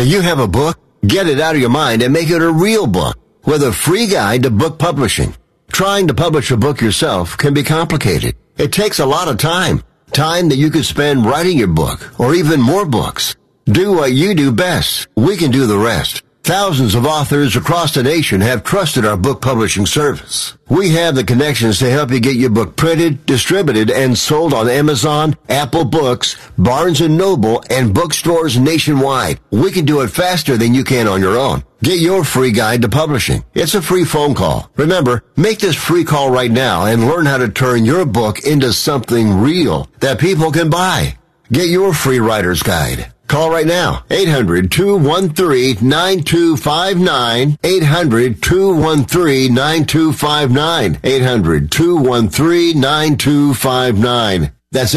Do you have a book? Get it out of your mind and make it a real book with a free guide to book publishing. Trying to publish a book yourself can be complicated. It takes a lot of time. Time that you could spend writing your book or even more books. Do what you do best. We can do the rest. Thousands of authors across the nation have trusted our book publishing service. We have the connections to help you get your book printed, distributed, and sold on Amazon, Apple Books, Barnes & Noble, and bookstores nationwide. We can do it faster than you can on your own. Get your free guide to publishing. It's a free phone call. Remember, make this free call right now and learn how to turn your book into something real that people can buy. Get your free writer's guide. Call right now, 800-213-9259, 800-213-9259, 800-213-9259. That's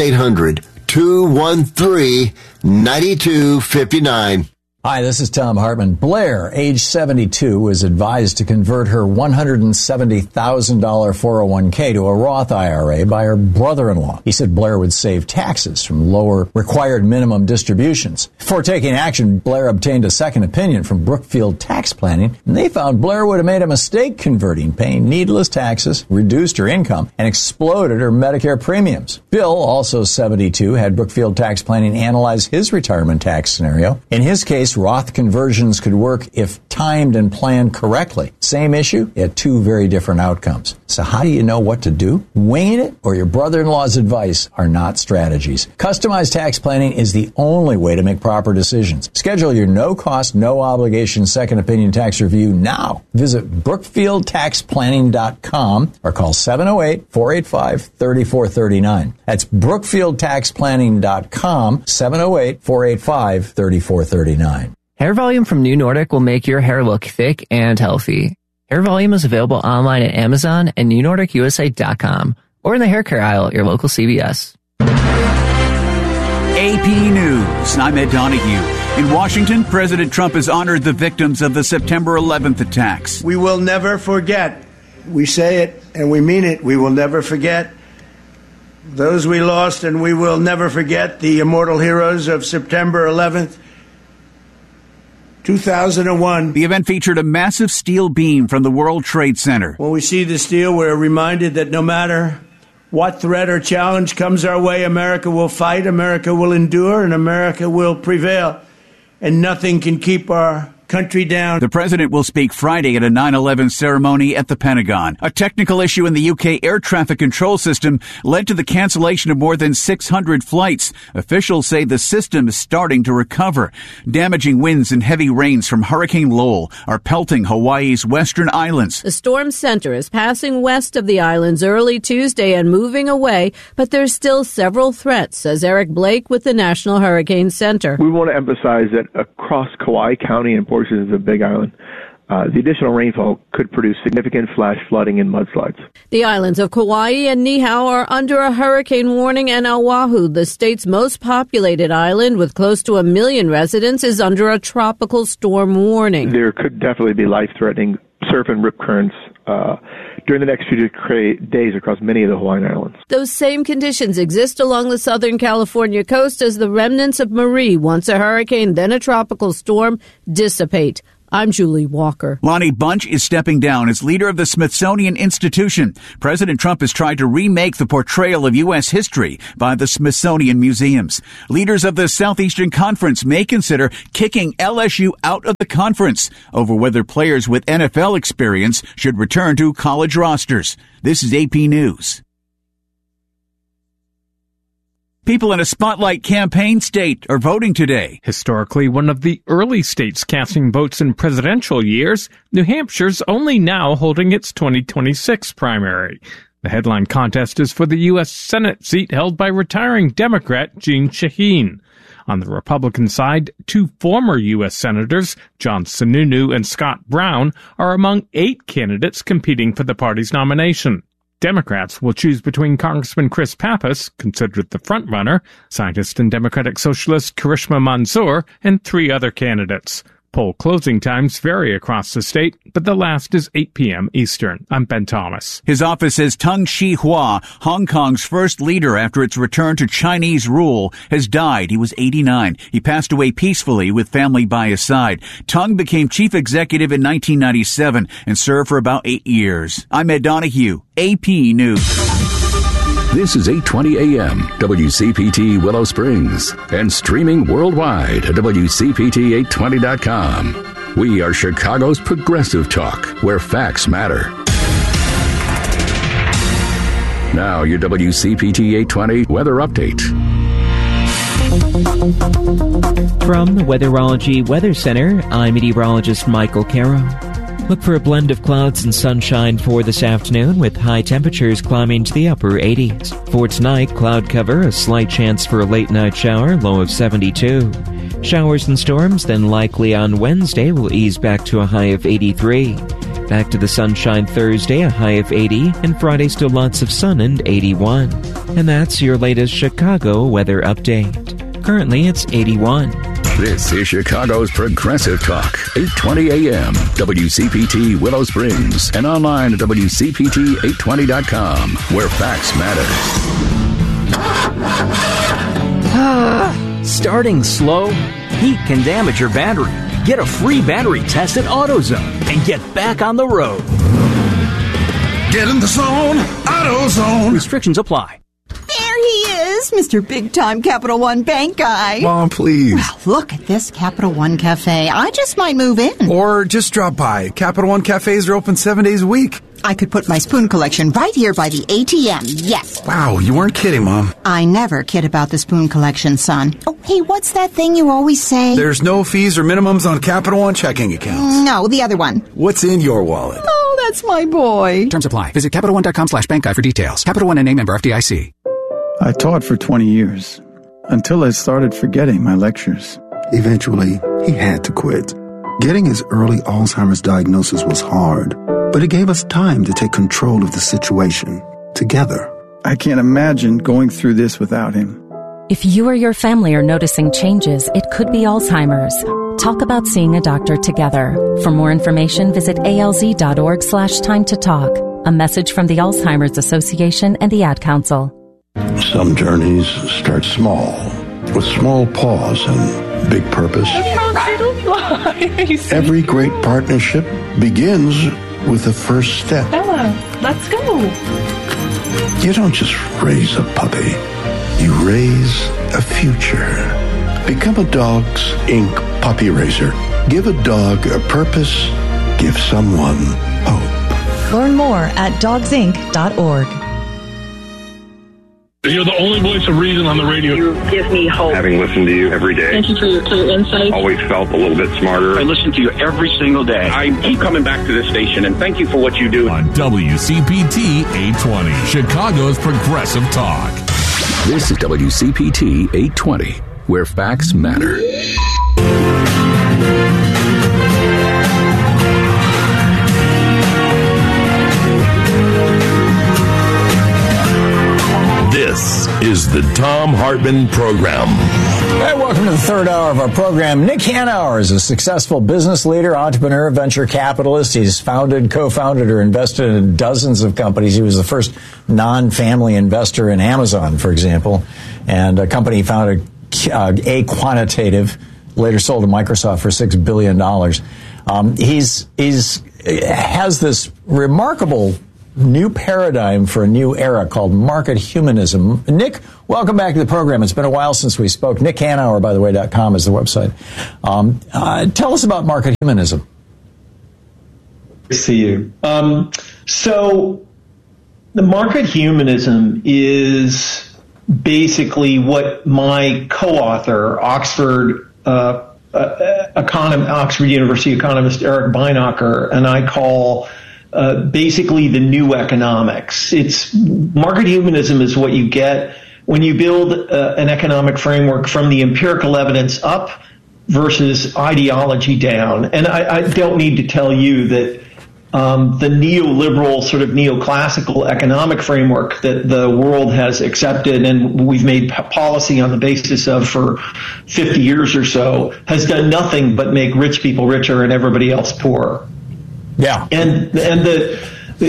800-213-9259. Hi, this is Tom Hartman. Blair, age 72, was advised to convert her $170,000 401k to a Roth IRA by her brother-in-law. He said Blair would save taxes from lower required minimum distributions. Before taking action, Blair obtained a second opinion from Brookfield Tax Planning, and they found Blair would have made a mistake converting, paying needless taxes, reduced her income, and exploded her Medicare premiums. Bill, also 72, had Brookfield Tax Planning analyze his retirement tax scenario. In his case, Roth conversions could work if timed and planned correctly. Same issue, yet two very different outcomes. So how do you know what to do? Winging it or your brother-in-law's advice are not strategies. Customized tax planning is the only way to make proper decisions. Schedule your no-cost, no-obligation second opinion tax review now. Visit BrookfieldTaxPlanning.com or call 708-485-3439. That's BrookfieldTaxPlanning.com, 708-485-3439. Hair Volume from New Nordic will make your hair look thick and healthy. Hair Volume is available online at Amazon and NewNordicUSA.com or in the hair care aisle at your local CVS. AP News. I'm Ed Donahue. In Washington, President Trump has honored the victims of the September 11th attacks. We will never forget. We say it and we mean it. We will never forget those we lost, and we will never forget the immortal heroes of September 11th. 2001. The event featured a massive steel beam from the World Trade Center. When we see the steel, we're reminded that no matter what threat or challenge comes our way, America will fight, America will endure, and America will prevail. And nothing can keep our country down. The president will speak Friday at a 9/11 ceremony at the Pentagon. A technical issue in the UK air traffic control system led to the cancellation of more than 600 flights. Officials say the system is starting to recover. Damaging winds and heavy rains from Hurricane Lowell are pelting Hawaii's western islands. The storm center is passing west of the islands early Tuesday and moving away, but there's still several threats, says Eric Blake with the National Hurricane Center. We want to emphasize that across Kauai County and portions of the Big Island, the additional rainfall could produce significant flash flooding and mudslides. The islands of Kauai and Niihau are under a hurricane warning, and Oahu, the state's most populated island with close to 1 million residents, is under a tropical storm warning. There could definitely be life-threatening surf and rip currents during the next few days across many of the Hawaiian Islands. Those same conditions exist along the Southern California coast as the remnants of Marie, once a hurricane, then a tropical storm, dissipate. I'm Julie Walker. Lonnie Bunch is stepping down as leader of the Smithsonian Institution. President Trump has tried to remake the portrayal of U.S. history by the Smithsonian Museums. Leaders of the Southeastern Conference may consider kicking LSU out of the conference over whether players with NFL experience should return to college rosters. This is AP News. People in a spotlight campaign state are voting today. Historically one of the early states casting votes in presidential years, New Hampshire's only now holding its 2026 primary. The headline contest is for the U.S. Senate seat held by retiring Democrat Jeanne Shaheen. On the Republican side, two former U.S. Senators, John Sununu and Scott Brown, are among 8 candidates competing for the party's nomination. Democrats will choose between Congressman Chris Pappas, considered the frontrunner, scientist and Democratic Socialist Karishma Mansour, and 3 other candidates. Poll closing times vary across the state, but the last is 8 p.m. Eastern. I'm Ben Thomas. His office says Teng Shi-hua, Hong Kong's first leader after its return to Chinese rule, has died. He was 89. He passed away peacefully with family by his side. Teng became chief executive in 1997 and served for about 8 years. I'm Ed Donahue, AP News. This is 820 AM, WCPT Willow Springs, and streaming worldwide at WCPT820.com. We are Chicago's progressive talk, where facts matter. Now, your WCPT 820 weather update. From the Weatherology Weather Center, I'm meteorologist Michael Caro. Look for a blend of clouds and sunshine for this afternoon, with high temperatures climbing to the upper 80s. For tonight, cloud cover, a slight chance for a late night shower, low of 72. Showers and storms then likely on Wednesday will ease back to a high of 83. Back to the sunshine Thursday, a high of 80, and Friday still lots of sun and 81. And that's your latest Chicago weather update. Currently, it's 81. This is Chicago's Progressive Talk, 820 AM, WCPT Willow Springs, and online at WCPT820.com, where facts matter. Starting slow? Heat can damage your battery. Get a free battery test at AutoZone and get back on the road. Get in the zone, AutoZone. Restrictions apply. There he is, Mr. Big-Time Capital One Bank guy. Mom, please. Well, look at this Capital One Cafe. I just might move in. Or just drop by. Capital One cafes are open 7 days a week. I could put my spoon collection right here by the ATM, yes. Wow, you weren't kidding, Mom. I never kid about the spoon collection, son. Oh, hey, what's that thing you always say? There's no fees or minimums on Capital One checking accounts. No, the other one. What's in your wallet? Oh, that's my boy. Terms apply. Visit CapitalOne.com/bank guide for details. Capital One and a member FDIC. I taught for 20 years, until I started forgetting my lectures. Eventually, he had to quit. Getting his early Alzheimer's diagnosis was hard, but it gave us time to take control of the situation together. I can't imagine going through this without him. If you or your family are noticing changes, it could be Alzheimer's. Talk about seeing a doctor together. For more information, visit alz.org/time to talk. A message from the Alzheimer's Association and the Ad Council. Some journeys start small, with small pause and big purpose. Every great partnership begins with the first step. Bella, let's go. You don't just raise a puppy. You raise a future. Become a Dogs Inc. puppy raiser. Give a dog a purpose. Give someone hope. Learn more at dogsinc.org. You're the only voice of reason on the radio. You give me hope. Having listened to you every day. Thank you for your clear insight. Always felt a little bit smarter. I listen to you every single day. I keep coming back to this station, and thank you for what you do. On WCPT 820, Chicago's Progressive Talk. This is WCPT 820, where facts matter. This is the Thom Hartmann Program. Hey, welcome to the third hour of our program. Nick Hanauer is a successful business leader, entrepreneur, venture capitalist. He's founded, co-founded, or invested in dozens of companies. He was the first non-family investor in Amazon, for example, and a company he founded, A Quantitative, later sold to Microsoft for $6 billion. He's has this remarkable new paradigm for a new era called market humanism. Nick, welcome back to the program. It's been a while since we spoke. Nick Hanauer, by the way, .com is the website. Tell us about market humanism. Good to see you. So the market humanism is basically what my co-author, Oxford University economist Eric Beinacher, and I call basically the new economics. It's market humanism is what you get when you build an economic framework from the empirical evidence up versus ideology down. And I don't need to tell you that the neoliberal, sort of neoclassical economic framework that the world has accepted and we've made policy on the basis of for 50 years or so, has done nothing but make rich people richer and everybody else poorer. Yeah. And the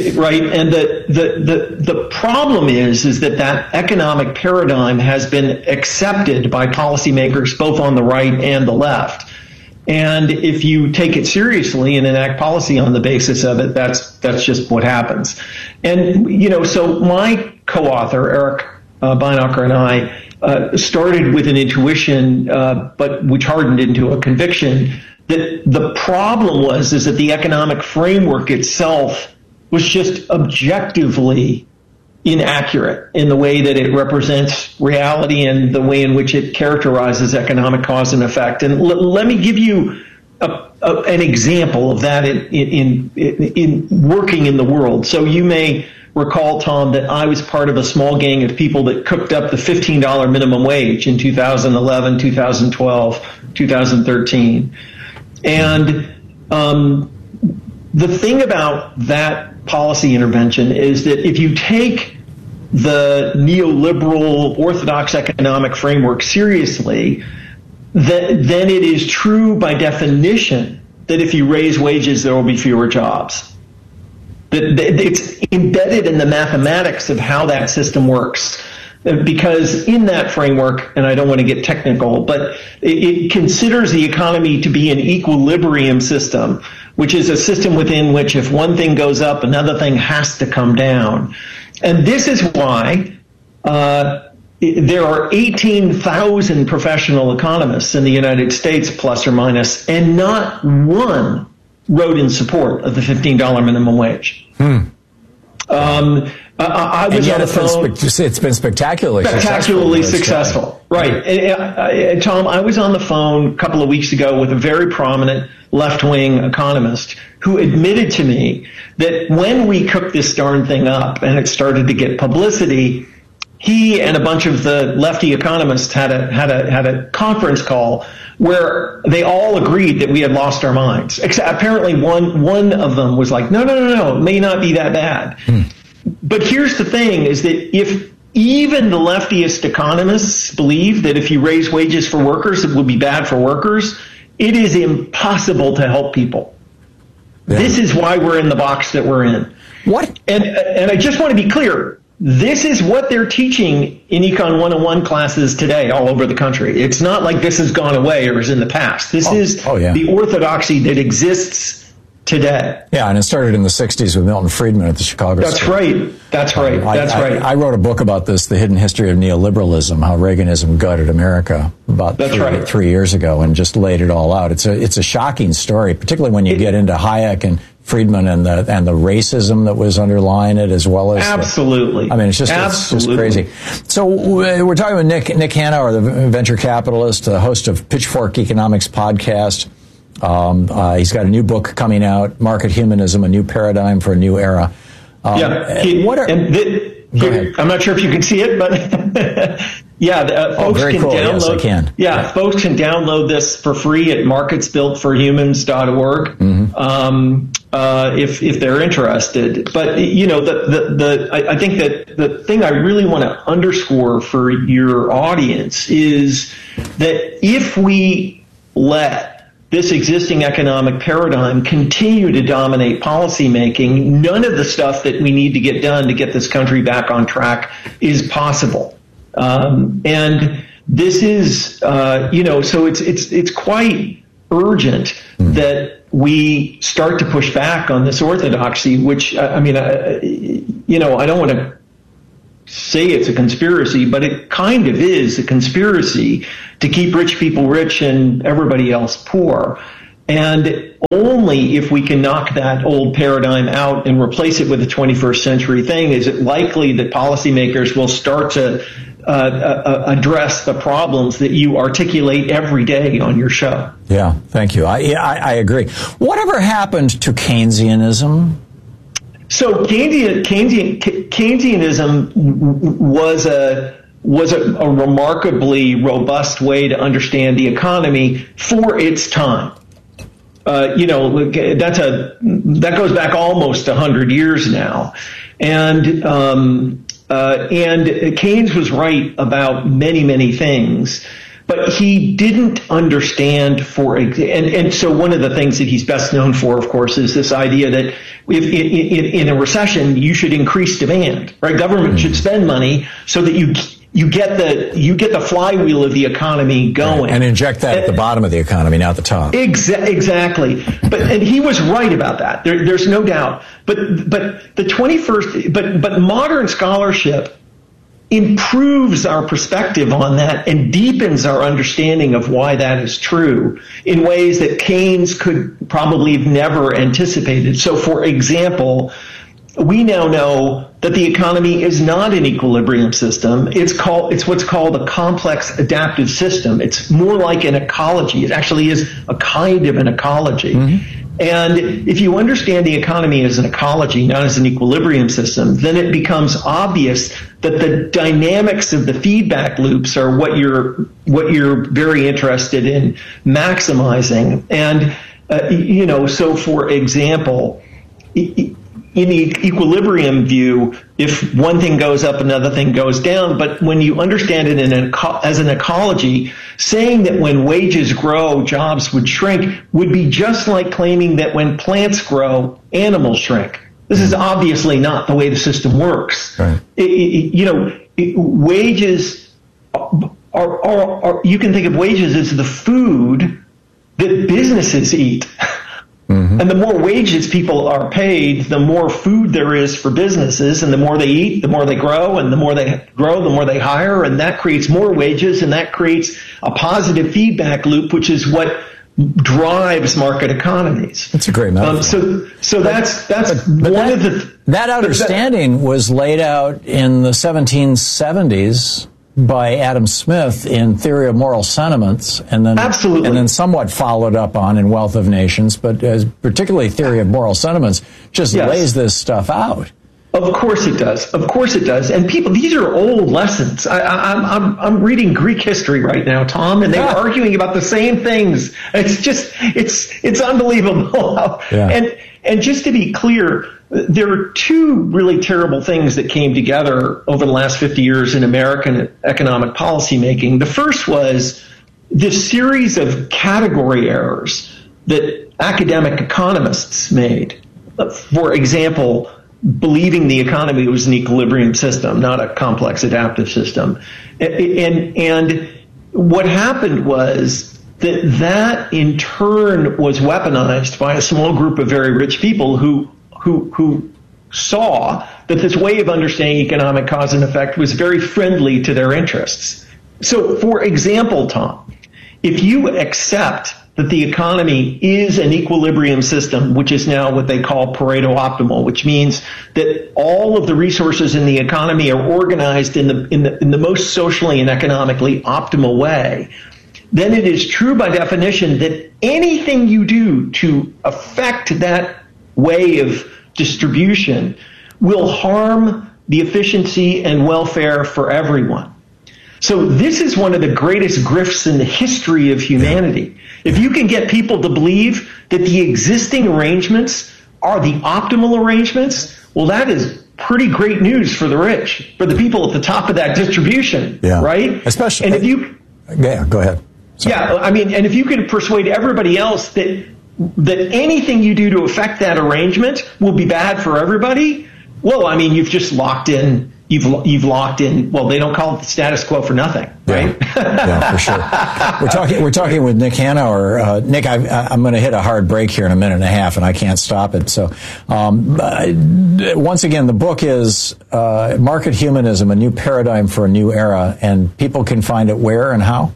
problem is that economic paradigm has been accepted by policymakers both on the right and the left. And if you take it seriously and enact policy on the basis of it, that's just what happens. And, so my co-author, Eric Beinacher, and I started with an intuition, but which hardened into a conviction that the problem is that the economic framework itself was just objectively inaccurate in the way that it represents reality and the way in which it characterizes economic cause and effect. And let me give you an example of that in working in the world. So you may recall, Tom, that I was part of a small gang of people that cooked up the $15 minimum wage in 2011, 2012, 2013. And the thing about that policy intervention is that if you take the neoliberal orthodox economic framework seriously, then it is true by definition that if you raise wages, there will be fewer jobs. It's embedded in the mathematics of how that system works. Because in that framework, and I don't want to get technical, but it considers the economy to be an equilibrium system, which is a system within which if one thing goes up, another thing has to come down. And this is why there are 18,000 professional economists in the United States, plus or minus, and not one wrote in support of the $15 minimum wage. I was on the phone. It's been spectacularly successful. Right. And, Tom, I was on the phone a couple of weeks ago with a very prominent left-wing economist who admitted to me that when we cooked this darn thing up and it started to get publicity, he and a bunch of the lefty economists had a conference call where they all agreed that we had lost our minds. Except apparently one of them was like, no, it may not be that bad. But here's the thing, is that if even the leftiest economists believe that if you raise wages for workers, it would be bad for workers, it is impossible to help people. Yeah. This is why we're in the box that we're in. What? And I just want to be clear. This is what they're teaching in Econ 101 classes today all over the country. It's not like this has gone away or is in the past. This is the orthodoxy that exists today. Yeah, and it started in the 60s with Milton Friedman at the Chicago School. That's right. I wrote a book about this, The Hidden History of Neoliberalism, how Reaganism gutted America about 3 years ago, and just laid it all out. It's a shocking story, particularly when you get into Hayek and Friedman and the racism that was underlying it, as well as absolutely. It's just crazy. So we're talking with Nick Hanauer, the venture capitalist, the host of Pitchfork Economics podcast. He's got a new book coming out, Market Humanism: A New Paradigm for a New Era. Go ahead. I'm not sure if you can see it, but folks can download. Yes, I can. Folks can download this for free at marketsbuiltforhumans.org. If they're interested. But I think that the thing I really want to underscore for your audience is that if we let this existing economic paradigm continue to dominate policymaking, none of the stuff that we need to get done to get this country back on track is possible. And this is, so it's quite urgent that we start to push back on this orthodoxy, which, I don't want to say it's a conspiracy, but it kind of is a conspiracy to keep rich people rich and everybody else poor. And only if we can knock that old paradigm out and replace it with a 21st century thing is it likely that policymakers will start to address the problems that you articulate every day on your show. Yeah, thank you. I agree. Whatever happened to Keynesianism? So Keynesianism was a remarkably robust way to understand the economy for its time. that goes back almost 100 years now. And Keynes was right about many, many things. But he didn't understand and so one of the things that he's best known for, of course, is this idea that if in a recession, you should increase demand, right? Government should spend money so that you get the flywheel of the economy going. Right. And inject that at the bottom of the economy, not the top. Exactly. And he was right about that. There's no doubt. But modern scholarship improves our perspective on that and deepens our understanding of why that is true in ways that Keynes could probably have never anticipated. So, for example, we now know that the economy is not an equilibrium system. It's what's called a complex adaptive system. It's more like an ecology. It actually is a kind of an ecology. Mm-hmm. And if you understand the economy as an ecology, not as an equilibrium system, then it becomes obvious that the dynamics of the feedback loops are what you're very interested in maximizing. And so for example, in the equilibrium view, if one thing goes up, another thing goes down. But when you understand it as an ecology, saying that when wages grow, jobs would shrink would be just like claiming that when plants grow, animals shrink. This is obviously not the way the system works. Right. Wages are you can think of wages as the food that businesses eat. Mm-hmm. And the more wages people are paid, the more food there is for businesses, and the more they eat, the more they grow, and the more they grow, the more they hire, and that creates more wages, and that creates a positive feedback loop, which is what drives market economies. That's a great metaphor. So that's one of the... That understanding was laid out in the 1770s by Adam Smith in Theory of Moral Sentiments, and then absolutely, and then somewhat followed up on in Wealth of Nations, but particularly Theory of Moral Sentiments just lays this stuff out. Of course it does. Of course it does. And people, these are old lessons. I'm reading Greek history right now, Tom, and they were arguing about the same things. It's unbelievable. Yeah. And just to be clear, there are two really terrible things that came together over the last 50 years in American economic policy making. The first was this series of category errors that academic economists made. For example, believing the economy was an equilibrium system, not a complex adaptive system. And what happened was that in turn was weaponized by a small group of very rich people who saw that this way of understanding economic cause and effect was very friendly to their interests. So, for example, Tom, if you accept that the economy is an equilibrium system, which is now what they call Pareto optimal, which means that all of the resources in the economy are organized in the most socially and economically optimal way, then it is true by definition that anything you do to affect that way of distribution will harm the efficiency and welfare for everyone. So this is one of the greatest grifts in the history of humanity. If you can get people to believe that the existing arrangements are the optimal arrangements, well, that is pretty great news for the rich, for the people at the top of that distribution, right? Especially, and if you, go ahead. Sorry. Yeah, I mean, and if you could persuade everybody else that anything you do to affect that arrangement will be bad for everybody, well, I mean, you've just locked in. You've locked in. Well, they don't call it the status quo for nothing, right? Yeah, for sure. We're talking with Nick Hanauer. Nick, I'm going to hit a hard break here in a minute and a half, and I can't stop it. So, once again, the book is Market Humanism: A New Paradigm for a New Era, and people can find it where and how?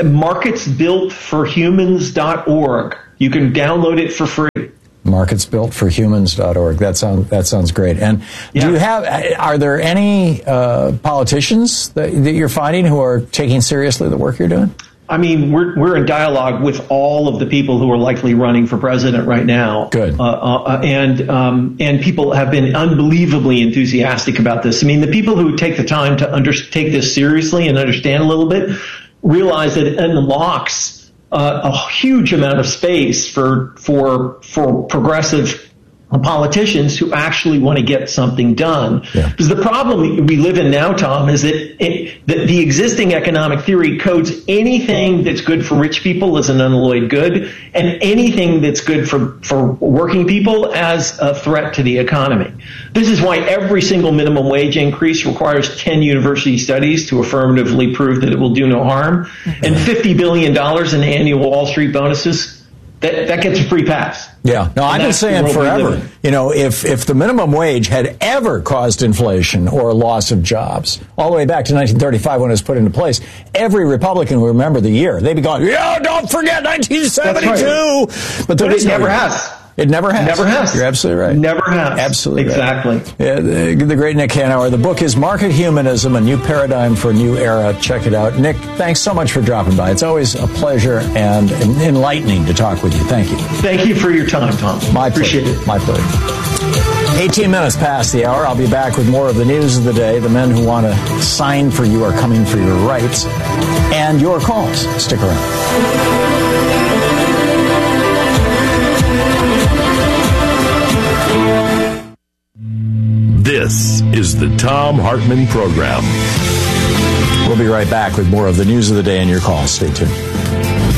Marketsbuiltforhumans.org. You can download it for free. Marketsbuiltforhumans.org. That sounds great. And are there any politicians that you're finding who are taking seriously the work you're doing? I mean, we're in dialogue with all of the people who are likely running for president right now. Good. And people have been unbelievably enthusiastic about this. I mean, the people who take the time to take this seriously and understand a little bit realize that it unlocks a huge amount of space for progressive politicians who actually want to get something done. Yeah. Because the problem we live in now, Tom, is that the existing economic theory codes anything that's good for rich people as an unalloyed good, and anything that's good for working people as a threat to the economy. This is why every single minimum wage increase requires 10 university studies to affirmatively prove that it will do no harm, and $50 billion in annual Wall Street bonuses. That gets a free pass. Yeah. No, I've been saying forever, if the minimum wage had ever caused inflation or loss of jobs, all the way back to 1935 when it was put into place, every Republican would remember the year. They'd be going, don't forget 1972. Right. But it never has. It never has. Never has. You're absolutely right. Never has. Absolutely exactly. Right. Yeah, the great Nick Hanauer. The book is Market Humanism, A New Paradigm for a New Era. Check it out. Nick, thanks so much for dropping by. It's always a pleasure and enlightening to talk with you. Thank you. Thank you for your time, Tom. My Appreciate pleasure. it. My pleasure. 18 minutes past the hour. I'll be back with more of the news of the day. The men who want to sign for you are coming for your rights and your calls. Stick around. This is the Thom Hartmann Program. We'll be right back with more of the news of the day and your calls. Stay tuned.